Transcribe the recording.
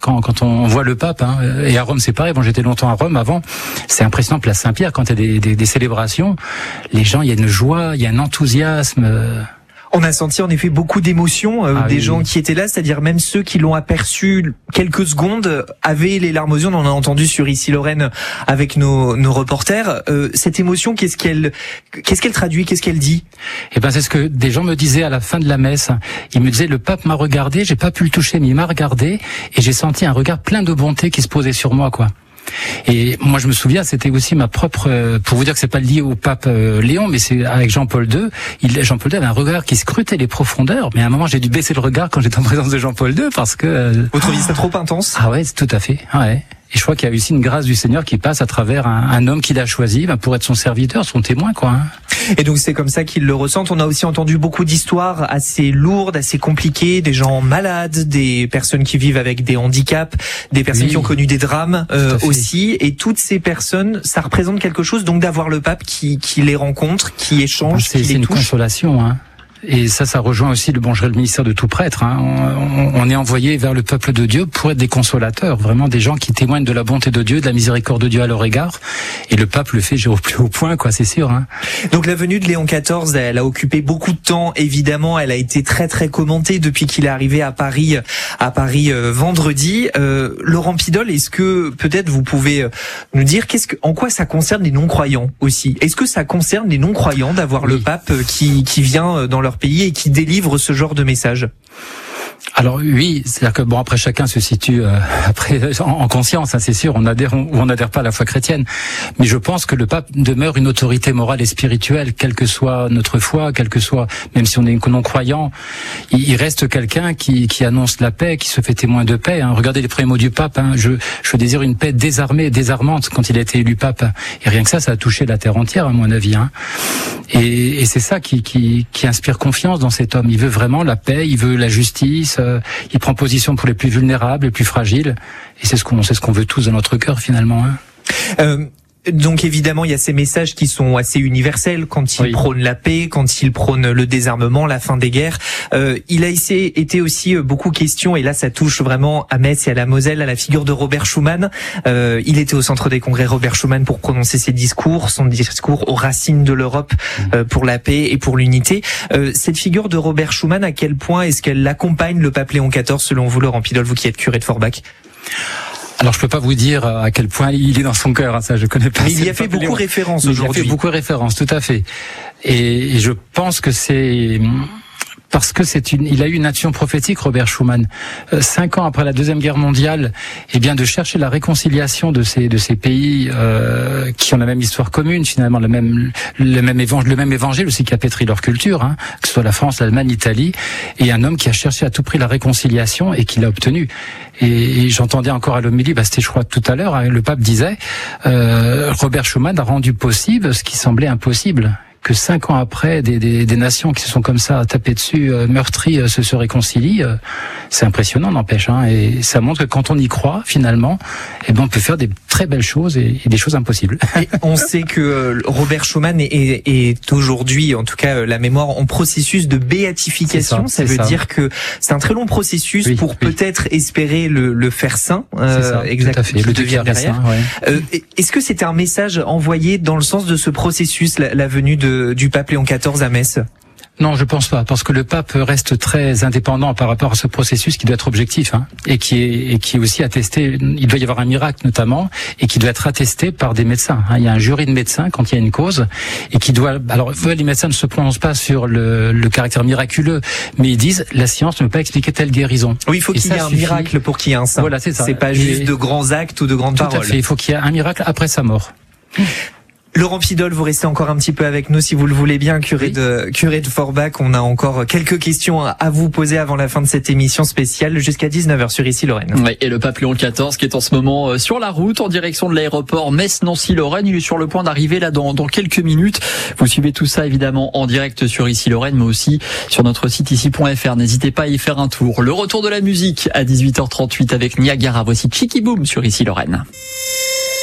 quand on voit le pape, hein, et à Rome c'est pareil. Bon, j'étais longtemps à Rome avant. C'est impressionnant, place Saint-Pierre, quand il y a des célébrations, les gens, il y a une joie, il y a un enthousiasme. On a senti en effet beaucoup d'émotions des gens qui étaient là, c'est-à-dire même ceux qui l'ont aperçu quelques secondes avaient les larmes aux yeux. On en a entendu sur Ici Lorraine avec nos reporters. Cette émotion, qu'est-ce qu'elle traduit, qu'est-ce qu'elle dit? Eh ben, c'est ce que des gens me disaient à la fin de la messe. Ils me disaient, le pape m'a regardé, j'ai pas pu le toucher, mais il m'a regardé et j'ai senti un regard plein de bonté qui se posait sur moi, quoi. Et moi je me souviens, c'était aussi ma propre, pour vous dire que c'est pas lié au pape Léon, mais c'est avec Jean-Paul II. Jean-Paul II avait un regard qui scrutait les profondeurs, mais à un moment j'ai dû baisser le regard quand j'étais en présence de Jean-Paul II parce que... Vous trouviez ça trop intense? Ah ouais, tout à fait. Ouais. Et je crois qu'il y a aussi une grâce du Seigneur qui passe à travers un homme qu'il a choisi pour être son serviteur, son témoin, quoi. Hein. Et donc c'est comme ça qu'ils le ressentent. On a aussi entendu beaucoup d'histoires assez lourdes, assez compliquées, des gens malades, des personnes qui vivent avec des handicaps, des personnes qui ont connu des drames aussi. Et toutes ces personnes, ça représente quelque chose donc d'avoir le pape qui les rencontre, qui échange, qui les touche. C'est une consolation, hein. Et ça rejoint aussi le ministère de tout prêtre. Hein. On est envoyé vers le peuple de Dieu pour être des consolateurs, vraiment des gens qui témoignent de la bonté de Dieu, de la miséricorde de Dieu à leur égard. Et le pape le fait au plus haut point, quoi, c'est sûr. Hein. Donc la venue de Léon XIV, elle a occupé beaucoup de temps. Évidemment, elle a été très très commentée depuis qu'il est arrivé à Paris vendredi. Laurent Pidol, est-ce que peut-être vous pouvez nous dire en quoi ça concerne les non-croyants aussi? Est-ce que ça concerne les non-croyants d'avoir le pape qui vient dans leur pays et qui délivre ce genre de message? Alors oui, c'est-à-dire que après chacun se situe en conscience, hein, c'est sûr, on adhère ou on n'adhère pas à la foi chrétienne, mais je pense que le pape demeure une autorité morale et spirituelle, quelle que soit notre foi, quelle que soit, même si on est non-croyant, il reste quelqu'un qui annonce la paix, qui se fait témoin de paix. Hein. Regardez les premiers mots du pape, hein, je désire une paix désarmée, désarmante, quand il a été élu pape. Et rien que ça a touché la terre entière, à mon avis. Hein. Et c'est ça qui inspire confiance dans cet homme. Il veut vraiment la paix, il veut la justice. Il prend position pour les plus vulnérables, les plus fragiles, et c'est ce qu'on veut tous dans notre cœur finalement. Hein. Donc évidemment, il y a ces messages qui sont assez universels quand il prône la paix, quand il prône le désarmement, la fin des guerres. Il a été aussi beaucoup question, et là ça touche vraiment à Metz et à la Moselle, à la figure de Robert Schuman. Il était au centre des congrès Robert Schuman pour prononcer son discours aux racines de l'Europe, pour la paix et pour l'unité. Cette figure de Robert Schuman, à quel point est-ce qu'elle accompagne le pape Léon XIV selon vous, Laurent Pidol, vous qui êtes curé de Forbach? Alors je peux pas vous dire à quel point il est dans son cœur, hein, ça je connais pas. Mais il y a fait beaucoup référence aujourd'hui. Il y a fait beaucoup de références, tout à fait. Et je pense que c'est parce que il a eu une action prophétique, Robert Schuman. 5 ans après la Deuxième Guerre mondiale, de chercher la réconciliation de ces pays qui ont la même histoire commune, finalement le même évangile aussi qui a pétri leur culture, hein, que ce soit la France, l'Allemagne, l'Italie, et un homme qui a cherché à tout prix la réconciliation et qui l'a obtenue. Et j'entendais encore à l'homélie, c'était je crois tout à l'heure, hein, le pape disait, Robert Schuman a rendu possible ce qui semblait impossible. Que 5 ans après, des nations qui se sont comme ça tapées dessus, meurtries, se réconcilient, c'est impressionnant, n'empêche. Hein, et ça montre que quand on y croit, finalement, on peut faire des très belles choses et des choses impossibles. Et on sait que Robert Schuman est aujourd'hui, en tout cas la mémoire, en processus de béatification. Ça veut dire que c'est un très long processus pour peut-être espérer le faire saint. Exactement. Le devenir derrière. Saint, ouais. Est-ce que c'était un message envoyé dans le sens de ce processus, la venue du pape Léon XIV à Metz? Non, je pense pas, parce que le pape reste très indépendant par rapport à ce processus qui doit être objectif, hein, et qui est aussi attesté. Il doit y avoir un miracle notamment, et qui doit être attesté par des médecins. Hein. Il y a un jury de médecins quand il y a une cause, et qui doit. Alors, les médecins ne se prononcent pas sur le caractère miraculeux, mais ils disent la science ne peut pas expliquer telle guérison. Oui, il faut qu'il y ait un miracle pour qu'il y ait un saint. Voilà, c'est ça. C'est pas juste de grands actes ou de grandes paroles. Tout à fait. Il faut qu'il y ait un miracle après sa mort. Laurent Pidol, vous restez encore un petit peu avec nous si vous le voulez bien, curé de Forbach. On a encore quelques questions à vous poser avant la fin de cette émission spéciale jusqu'à 19h sur Ici Lorraine. Oui, et le pape Léon XIV qui est en ce moment sur la route en direction de l'aéroport Metz-Nancy-Lorraine. Il est sur le point d'arriver là dans quelques minutes. Vous suivez tout ça évidemment en direct sur Ici Lorraine, mais aussi sur notre site ici.fr. N'hésitez pas à y faire un tour. Le retour de la musique à 18h38 avec Niagara. Voici Chicky Boom sur Ici Lorraine.